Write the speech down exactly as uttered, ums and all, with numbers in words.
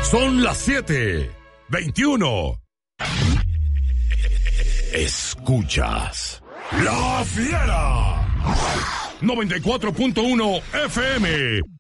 Son las siete veintiuno. Escuchas La Fiera noventa y cuatro punto uno F M